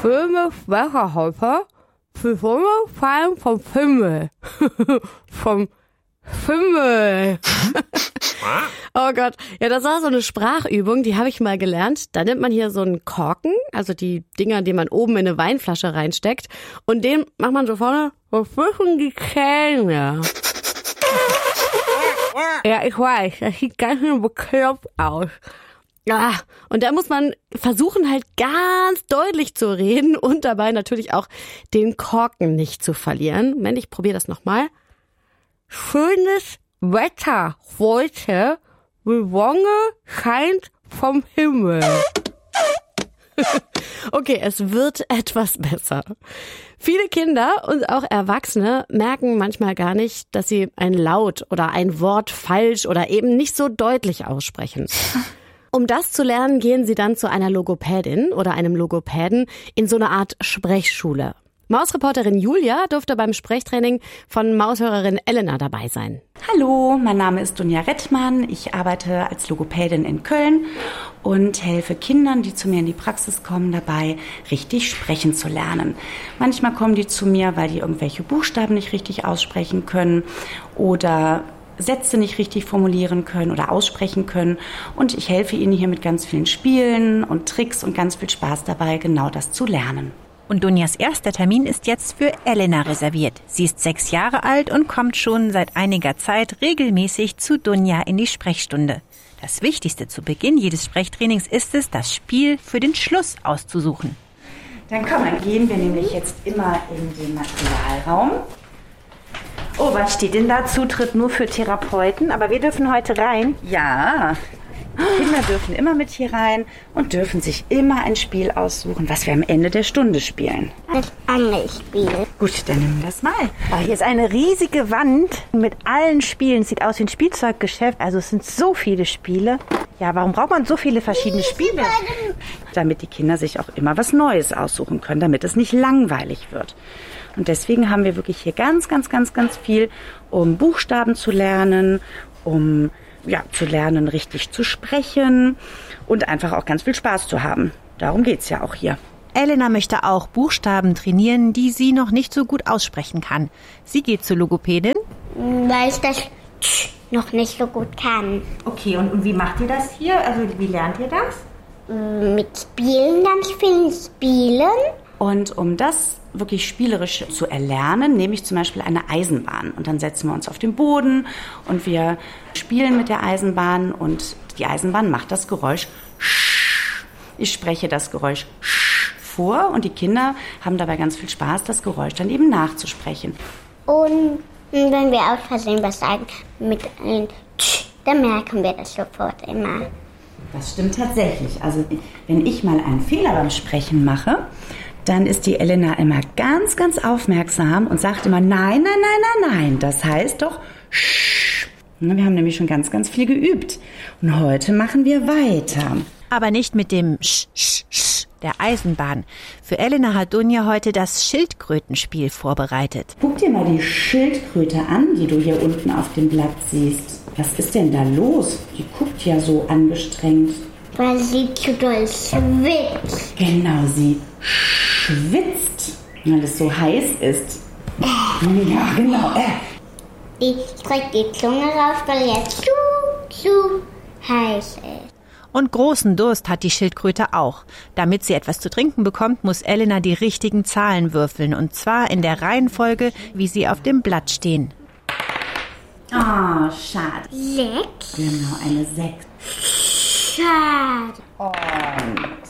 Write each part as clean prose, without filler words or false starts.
Filme Schwererhäuser für Sonne fallen vom Himmel. Vom Himmel. Oh Gott. Ja, das war so eine Sprachübung, die habe ich mal gelernt. Da nimmt man hier so einen Korken, also die Dinger, die man oben in eine Weinflasche reinsteckt. Und den macht man so vorne, wo zwischen die Zähne. Ja, ich weiß, das sieht ganz schön bekloppt aus. Ja, und da muss man versuchen, halt ganz deutlich zu reden und dabei natürlich auch den Korken nicht zu verlieren. Moment, ich probiere das nochmal. Schönes Wetter heute, die Sonne scheint vom Himmel. Okay, es wird etwas besser. Viele Kinder und auch Erwachsene merken manchmal gar nicht, dass sie ein Laut oder ein Wort falsch oder eben nicht so deutlich aussprechen. Um das zu lernen, gehen sie dann zu einer Logopädin oder einem Logopäden in so eine Art Sprechschule. Mausreporterin Julia durfte beim Sprechtraining von Maushörerin Elena dabei sein. Hallo, mein Name ist Dunja Rettmann. Ich arbeite als Logopädin in Köln und helfe Kindern, die zu mir in die Praxis kommen, dabei, richtig sprechen zu lernen. Manchmal kommen die zu mir, weil die irgendwelche Buchstaben nicht richtig aussprechen können oder Sätze nicht richtig formulieren können oder aussprechen können. Und ich helfe ihnen hier mit ganz vielen Spielen und Tricks und ganz viel Spaß dabei, genau das zu lernen. Und Dunjas erster Termin ist jetzt für Elena reserviert. Sie ist 6 Jahre alt und kommt schon seit einiger Zeit regelmäßig zu Dunja in die Sprechstunde. Das Wichtigste zu Beginn jedes Sprechtrainings ist es, das Spiel für den Schluss auszusuchen. Dann gehen wir nämlich jetzt immer in den Materialraum. Oh, was steht denn da? Zutritt nur für Therapeuten, aber wir dürfen heute rein. Ja, Kinder dürfen immer mit hier rein und dürfen sich immer ein Spiel aussuchen, was wir am Ende der Stunde spielen. Das Angelspiel. Gut, dann nehmen wir das mal. Oh, hier ist eine riesige Wand mit allen Spielen. Sieht aus wie ein Spielzeuggeschäft. Also es sind so viele Spiele. Ja, warum braucht man so viele verschiedene Spiele? Damit die Kinder sich auch immer was Neues aussuchen können, damit es nicht langweilig wird. Und deswegen haben wir wirklich hier ganz viel, um Buchstaben zu lernen, um zu lernen, richtig zu sprechen und einfach auch ganz viel Spaß zu haben. Darum geht's ja auch hier. Elena möchte auch Buchstaben trainieren, die sie noch nicht so gut aussprechen kann. Sie geht zur Logopädin, weil ich das noch nicht so gut kann. Okay, und wie macht ihr das hier? Also wie lernt ihr das? Mit Spielen, ganz vielen Spielen. Und um das wirklich spielerisch zu erlernen, nehme ich zum Beispiel eine Eisenbahn. Und dann setzen wir uns auf den Boden und wir spielen mit der Eisenbahn und die Eisenbahn macht das Geräusch Sch. Ich spreche das Geräusch Sch vor und die Kinder haben dabei ganz viel Spaß, das Geräusch dann eben nachzusprechen. Und wenn wir aus Versehen was sagen mit einem Tsch, dann merken wir das sofort immer. Das stimmt tatsächlich. Also wenn ich mal einen Fehler beim Sprechen mache, dann ist die Elena immer ganz aufmerksam und sagt immer nein, das heißt doch Sch. Wir haben nämlich schon ganz viel geübt. Und heute machen wir weiter. aber nicht mit dem Sch, Sch, Sch der Eisenbahn. Für Elena hat Dunja heute das Schildkrötenspiel vorbereitet. Guck dir mal die Schildkröte an, die du hier unten auf dem Blatt siehst. Was ist denn da los? Die guckt ja so angestrengt. Weil sie zu doll schwitzt. Genau, sie schwitzt, weil es so heiß ist. Ja, genau. Die streckt die Zunge raus, weil jetzt zu heiß ist. Und großen Durst hat die Schildkröte auch. Damit sie etwas zu trinken bekommt, muss Elena die richtigen Zahlen würfeln. Und zwar in der Reihenfolge, wie sie auf dem Blatt stehen. Oh, schade. 6. Genau, eine 6. Schade. Und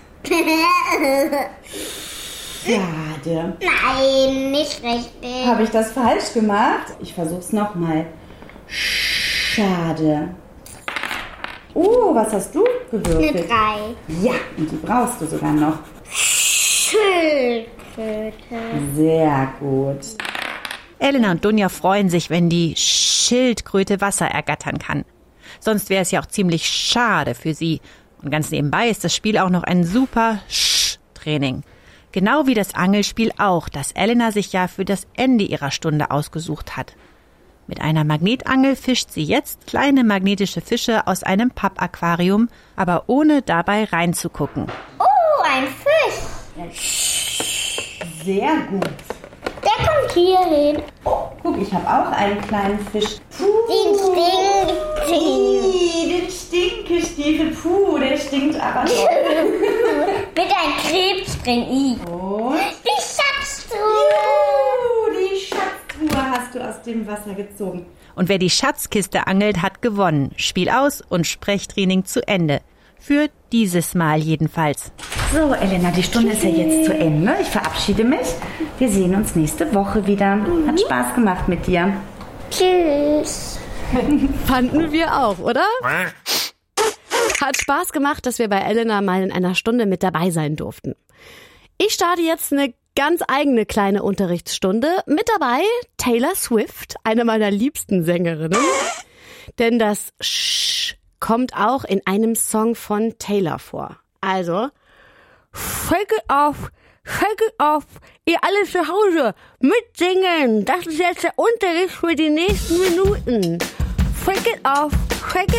schade. Nein, nicht richtig. Habe ich das falsch gemacht? Ich versuch's nochmal. Schade. Oh, was hast du gewürfelt? Eine 3. Ja, und die brauchst du sogar noch. Schildkröte. Sehr gut. Elena und Dunja freuen sich, wenn die Schildkröte Wasser ergattern kann. Sonst wäre es ja auch ziemlich schade für sie. Und ganz nebenbei ist das Spiel auch noch ein super Sch-Training. Genau wie das Angelspiel auch, das Elena sich ja für das Ende ihrer Stunde ausgesucht hat. Mit einer Magnetangel fischt sie jetzt kleine magnetische Fische aus einem Pappaquarium, aber ohne dabei reinzugucken. Oh, ein Fisch. Sehr gut. Der kommt hier hin. Oh, guck, ich habe auch einen kleinen Fisch. Den Stinkstiefel. Den Stinkestiefel. Puh, der stinkt aber doch. Mit einem Krebs drin. Und Die Schatztruhe. Die Schatztruhe hast du aus dem Wasser gezogen. Und wer die Schatzkiste angelt, hat gewonnen. Spiel aus und Sprechtraining zu Ende. Für dieses Mal jedenfalls. So, Elena, die Stunde ist ja jetzt zu Ende. Ich verabschiede mich. Wir sehen uns nächste Woche wieder. Hat Spaß gemacht mit dir. Tschüss. Fanden wir auch, oder? Hat Spaß gemacht, dass wir bei Elena mal in einer Stunde mit dabei sein durften. Ich starte jetzt eine ganz eigene kleine Unterrichtsstunde. Mit dabei Taylor Swift, eine meiner liebsten Sängerinnen. Denn das Sch kommt auch in einem Song von Taylor vor. Also, shake it off, ihr alle zu Hause, mitsingen. Das ist jetzt der Unterricht für die nächsten Minuten. Shake it off, shake it